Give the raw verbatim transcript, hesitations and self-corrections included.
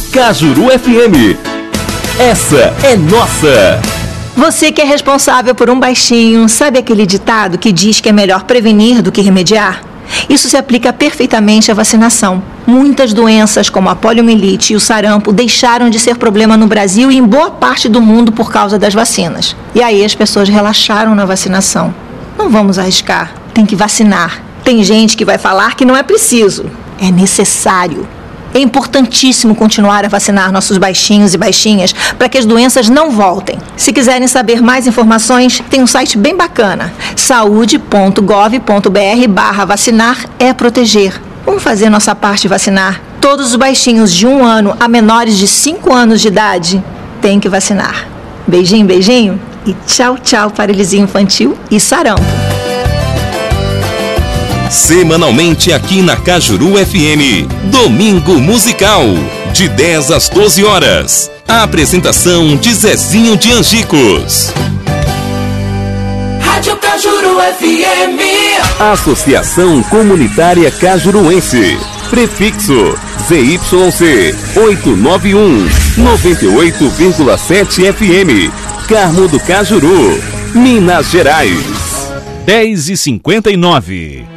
Cajuru F M. Essa é nossa. Você que é responsável por um baixinho, sabe aquele ditado que diz que é melhor prevenir do que remediar? Isso se aplica perfeitamente à vacinação. Muitas doenças, como a poliomielite e o sarampo, deixaram de ser problema no Brasil e em boa parte do mundo por causa das vacinas. E aí as pessoas relaxaram na vacinação. Não vamos arriscar, tem que vacinar. Tem gente que vai falar que não é preciso, é necessário. É importantíssimo continuar a vacinar nossos baixinhos e baixinhas para que as doenças não voltem. Se quiserem saber mais informações, tem um site bem bacana, saúde ponto gov ponto br barra vacinar é proteger. Vamos fazer nossa parte e vacinar. Todos os baixinhos de um ano a menores de cinco anos de idade têm que vacinar. Beijinho, beijinho e tchau, tchau, paralisia infantil e sarampo. Semanalmente aqui na Cajuru F M, Domingo Musical, de dez às doze horas. A apresentação de Zezinho de Angicos. Rádio Cajuru F M. Associação Comunitária Cajuruense. Prefixo Z Y C oitocentos e noventa e um, noventa e oito vírgula sete F M. Carmo do Cajuru, Minas Gerais. dez e cinquenta e nove.